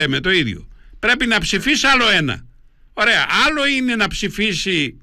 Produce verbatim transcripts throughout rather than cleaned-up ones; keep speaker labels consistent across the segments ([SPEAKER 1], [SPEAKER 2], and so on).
[SPEAKER 1] Ε, με το ίδιο. Πρέπει να ψηφίσει άλλο ένα. Ωραία. Άλλο είναι να ψηφίσει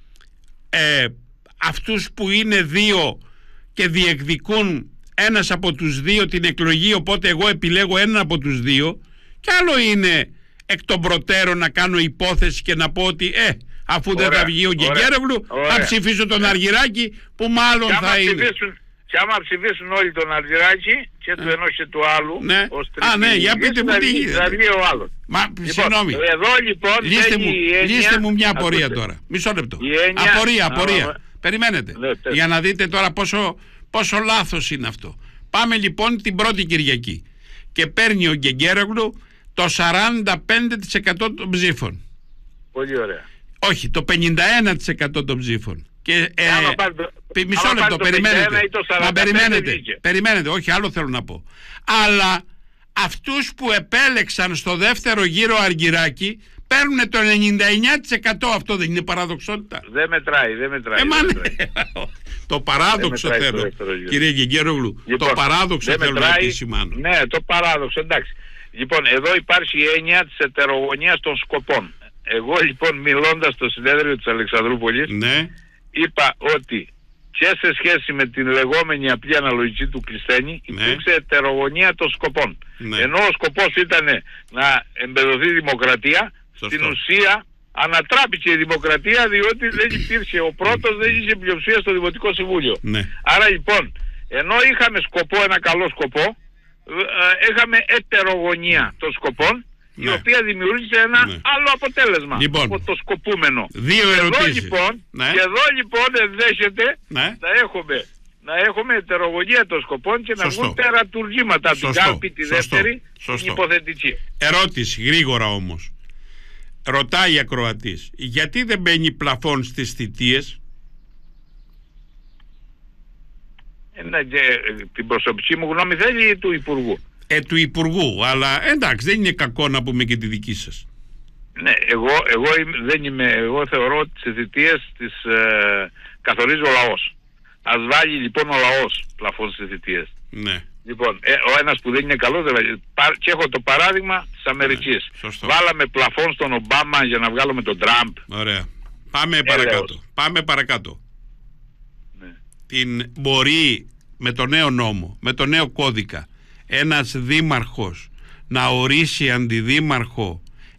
[SPEAKER 1] ε, αυτούς που είναι δύο και διεκδικούν ένας από τους δύο την εκλογή, οπότε εγώ επιλέγω έναν από τους δύο, και άλλο είναι εκ των προτέρων να κάνω υπόθεση και να πω ότι ε, αφού ωραία, δεν θα βγει ο Γκεγκέρογλου, θα ψηφίσω τον Αργυράκη που μάλλον θα
[SPEAKER 2] άμα
[SPEAKER 1] είναι.
[SPEAKER 2] Ψηφίσουν, και άμα ψηφίσουν όλοι τον Αργυράκη και του ενός και του άλλου,
[SPEAKER 1] ναι. Α, ναι, για πείτε μου τι γίνεται.
[SPEAKER 2] Θα βγει ο άλλος.
[SPEAKER 1] Μα, λοιπόν, συγγνώμη.
[SPEAKER 2] Εδώ λοιπόν
[SPEAKER 1] λύστε μου,
[SPEAKER 2] έννοια,
[SPEAKER 1] λύστε μου μια απορία ακούτε. Τώρα. Μισό λεπτό. Έννοια, απορία, απορία. Α, περιμένετε. Ναι, για να δείτε τώρα πόσο, πόσο λάθος είναι αυτό. Πάμε λοιπόν την πρώτη Κυριακή και παίρνει ο Γκεγκέρογλου το σαράντα πέντε τοις εκατό των ψήφων.
[SPEAKER 2] Πολύ ωραία.
[SPEAKER 1] Όχι, το πενήντα ένα τοις εκατό των ψήφων. Και, ε,
[SPEAKER 2] το,
[SPEAKER 1] μισό λεπτό, περιμένετε. Μα περιμένετε, περιμένετε, όχι, άλλο θέλω να πω. Αλλά αυτούς που επέλεξαν στο δεύτερο γύρο Αργυράκη παίρνουν το ενενήντα εννιά τοις εκατό. Αυτό δεν είναι παραδοξότητα?
[SPEAKER 2] Δεν μετράει, δεν μετράει.
[SPEAKER 1] Ε,
[SPEAKER 2] δεν μετράει.
[SPEAKER 1] Το παράδοξο θέλω, κύριε Γκεγκέρογλου. Λοιπόν, το παράδοξο θέλω μετράει, να επισημάνω.
[SPEAKER 2] Ναι, το παράδοξο, εντάξει. Λοιπόν, εδώ υπάρχει η έννοια της ετερογωνίας των σκοπών. Εγώ λοιπόν, μιλώντας στο συνέδριο της Αλεξανδρούπολης,
[SPEAKER 1] ναι,
[SPEAKER 2] είπα ότι και σε σχέση με την λεγόμενη απλή αναλογική του Κλεισθένη, ναι, υπήρξε ετερογωνία των σκοπών. Ναι. Ενώ ο σκοπός ήταν να εμπεδοθεί η δημοκρατία, σωστό, στην ουσία ανατράπηκε η δημοκρατία, διότι δεν υπήρχε, ο πρώτος δεν είχε πλειοψηφία στο Δημοτικό Συμβούλιο.
[SPEAKER 1] Ναι.
[SPEAKER 2] Άρα λοιπόν, ενώ είχαμε σκοπό, ένα καλό σκοπό, είχαμε ετερογωνία των σκοπών, ναι, η οποία δημιούργησε ένα, ναι, άλλο αποτέλεσμα, λοιπόν, από το σκοπούμενο.
[SPEAKER 1] Δύο ερωτήσεις.
[SPEAKER 2] Εδώ λοιπόν, ναι, και εδώ λοιπόν ενδέχεται, ναι, να έχουμε, να έχουμε ετερογωνία των σκοπών και σωστό, να βγουν τερατουργήματα από την κάλπη τη σωστό, δεύτερη, σωστό, την υποθετική.
[SPEAKER 1] Ερώτηση, γρήγορα όμως. Ρωτάει ακροατής, γιατί δεν μπαίνει πλαφόν στις θητείες?
[SPEAKER 2] Ε, και, την προσωπική μου γνώμη θέλει του Υπουργού.
[SPEAKER 1] Ε, του Υπουργού, αλλά εντάξει, δεν είναι κακό να πούμε και τη δική σας.
[SPEAKER 2] Ναι, εγώ, εγώ, είμαι, δεν είμαι, εγώ θεωρώ ότι τις θητείες τις ε, καθορίζει ο λαός. Ας βάλει λοιπόν ο λαός πλαφόν στις θητείες.
[SPEAKER 1] Ναι.
[SPEAKER 2] Λοιπόν, ε, ο ένας που δεν είναι καλός, δηλαδή, και έχω το παράδειγμα της Αμερικής.
[SPEAKER 1] Ναι,
[SPEAKER 2] βάλαμε πλαφόν στον Ομπάμα για να βγάλουμε τον Τραμπ.
[SPEAKER 1] Ωραία. Πάμε παρακάτω. Πάμε παρακάτω. Ναι. Την μπορεί με το νέο νόμο, με το νέο κώδικα, ένας δήμαρχος να ορίσει αντιδήμαρχο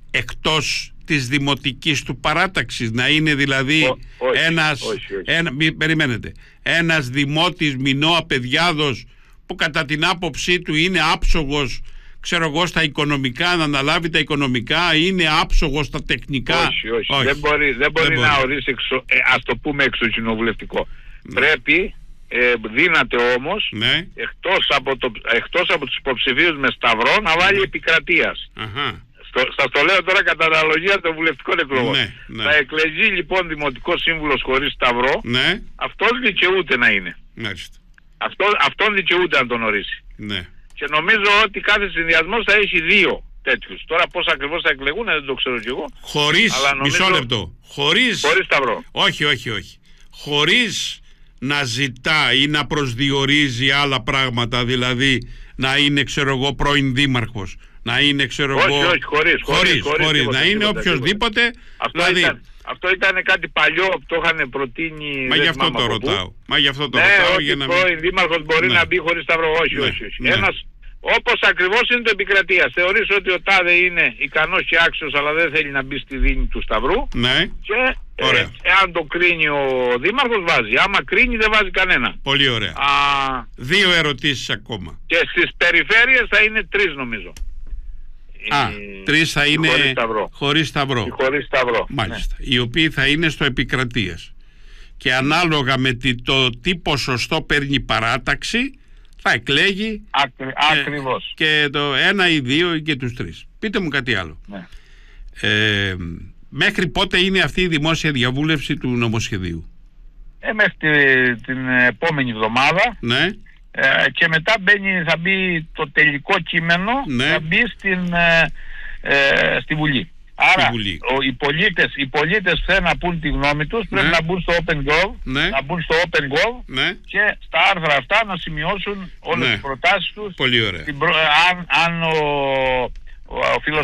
[SPEAKER 1] εκτός της δημοτικής του παράταξης, να είναι δηλαδή Ό, όχι, ένας όχι, όχι. Ένα, μη, περιμένετε, ένας δημότης Μινώα Παιδιάδος που κατά την άποψή του είναι άψογος, ξέρω εγώ, στα οικονομικά, να αναλάβει τα οικονομικά, είναι άψογος στα τεχνικά?
[SPEAKER 2] Όχι, όχι, όχι. Δεν μπορεί, δεν μπορεί, δεν μπορεί. να ορίσει εξω, ε, ας το πούμε εξοκοινοβουλευτικό. Ναι. Πρέπει, ε, δύναται όμως, ναι, εκτός από, το, εκτός από τους υποψηφίους με σταυρό να βάλει, ναι, επικρατείας. Αχα. Σας το λέω τώρα κατά αναλογία των βουλευτικών εκλογών. Ναι, ναι. Θα εκλεγεί λοιπόν δημοτικός σύμβουλος χωρίς σταυρό, ναι, αυτός δικαιούται να είναι. Μάλιστα. Αυτό, αυτόν δικαιούται να τον ορίσει. Ναι. Και νομίζω ότι κάθε συνδυασμός θα έχει δύο τέτοιους. Τώρα πώς ακριβώς θα εκλεγούν δεν το ξέρω κι εγώ.
[SPEAKER 1] Χωρίς, νομίζω, μισό λεπτό. Χωρίς,
[SPEAKER 2] χωρίς σταυρό.
[SPEAKER 1] Όχι, όχι, όχι. Χωρίς να ζητά ή να προσδιορίζει άλλα πράγματα, δηλαδή να είναι, ξέρω εγώ, πρώην δήμαρχος. Να είναι, ξέρω
[SPEAKER 2] όχι,
[SPEAKER 1] εγώ.
[SPEAKER 2] Όχι, χωρίς, χωρίς, χωρίς,
[SPEAKER 1] χωρίς
[SPEAKER 2] τίποτα,
[SPEAKER 1] να είναι
[SPEAKER 2] τίποτα,
[SPEAKER 1] οποιοδήποτε.
[SPEAKER 2] Αυτό,
[SPEAKER 1] δηλαδή,
[SPEAKER 2] ήταν, αυτό ήταν κάτι παλιό που το είχαν προτείνει.
[SPEAKER 1] Μα γι' αυτό το ρωτάω. Μα γι' αυτό το
[SPEAKER 2] ναι,
[SPEAKER 1] ρωτάω.
[SPEAKER 2] όχι,
[SPEAKER 1] για να
[SPEAKER 2] μην... πρώην δήμαρχος μπορεί, ναι, να μπει χωρίς σταυρό. Όχι, ναι, όχι. όχι. Ναι. Ένας, όπως ακριβώς είναι το επικρατείας. Θεωρείς ότι ο τάδε είναι ικανός και άξιος, αλλά δεν θέλει να μπει στη δίνη του σταυρού.
[SPEAKER 1] Ναι.
[SPEAKER 2] Και ε, εάν το κρίνει ο δήμαρχος, βάζει. Άμα κρίνει, δεν βάζει κανένα.
[SPEAKER 1] Πολύ ωραία. Α... Δύο ερωτήσεις ακόμα.
[SPEAKER 2] Και στις περιφέρειες θα είναι τρεις, νομίζω.
[SPEAKER 1] Α, η... τρεις θα είναι
[SPEAKER 2] χωρίς σταυρό.
[SPEAKER 1] Χωρίς σταυρό.
[SPEAKER 2] Χωρίς σταυρό.
[SPEAKER 1] Μάλιστα. Ναι. Οι οποίοι θα είναι στο επικρατείας. Και ανάλογα με το τι ποσοστό παίρνει παράταξη, θα εκλέγει.
[SPEAKER 2] Ακρι...
[SPEAKER 1] και,
[SPEAKER 2] Ακριβώς.
[SPEAKER 1] Και το ένα ή δύο και τους τρεις. Πείτε μου κάτι άλλο. Ναι. Ε, μέχρι πότε είναι αυτή η δημόσια διαβούλευση του νομοσχεδίου?
[SPEAKER 2] Ε, μέχρι τη, την επόμενη εβδομάδα. Ναι. Ε, και μετά μπαίνει, θα μπει το τελικό κείμενο, ναι, θα μπει στην, ε, ε, στη Βουλή. Άρα Βουλή. Ο, οι, πολίτες, οι πολίτες που θέλουν να πούν τη γνώμη τους, ναι, πρέπει να μπουν στο OpenGov, ναι, να μπουν στο OpenGov, ναι, και στα άρθρα αυτά να σημειώσουν όλες, ναι, τις προτάσεις τους.
[SPEAKER 1] Πολύ ωραία.
[SPEAKER 2] Την προ, αν, αν ο, ο φίλος